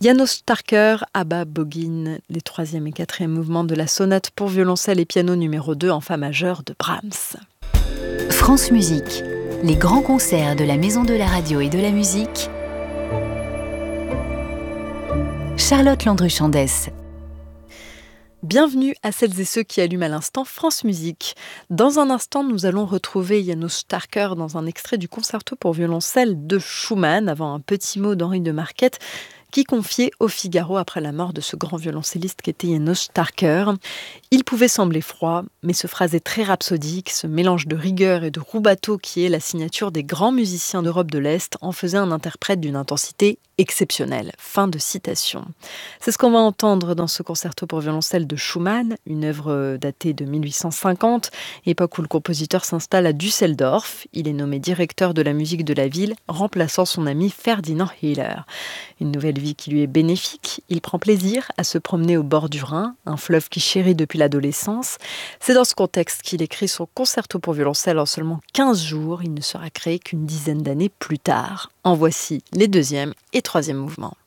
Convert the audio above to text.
János Starker, Abba Bogin, les 3e et 4e mouvements de la sonate pour violoncelle et piano numéro 2 en fa majeur de Brahms. France Musique, les grands concerts de la Maison de la Radio et de la Musique. Charlotte Landru-Chandès. Bienvenue à celles et ceux qui allument à l'instant France Musique. Dans un instant, nous allons retrouver János Starker dans un extrait du concerto pour violoncelle de Schumann, avant un petit mot d'Henri de Marquette, qui confiait au Figaro après la mort de ce grand violoncelliste qu'était János Starker. Il pouvait sembler froid, mais ce phrasé très rhapsodique, ce mélange de rigueur et de rubato qui est la signature des grands musiciens d'Europe de l'Est, en faisait un interprète d'une intensité exceptionnelle. Fin de citation. C'est ce qu'on va entendre dans ce concerto pour violoncelle de Schumann, une œuvre datée de 1850, époque où le compositeur s'installe à Düsseldorf. Il est nommé directeur de la musique de la ville, remplaçant son ami Ferdinand Hiller. Une nouvelle vie qui lui est bénéfique. Il prend plaisir à se promener au bord du Rhin, un fleuve qu'il chérit depuis l'adolescence. C'est dans ce contexte qu'il écrit son concerto pour violoncelle en seulement 15 jours. Il ne sera créé qu'une dizaine d'années plus tard. En voici les 2e et 3e mouvements.